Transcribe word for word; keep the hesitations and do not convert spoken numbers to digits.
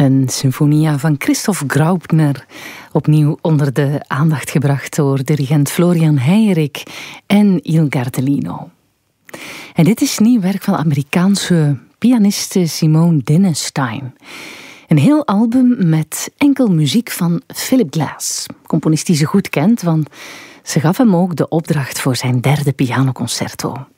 Een Sinfonia van Christoph Graupner, opnieuw onder de aandacht gebracht door dirigent Florian Heyerik en Il Gardellino. En dit is nieuw werk van Amerikaanse pianiste Simone Dinenstein. Een heel album met enkel muziek van Philip Glass, componist die ze goed kent, want ze gaf hem ook de opdracht voor zijn derde pianoconcerto.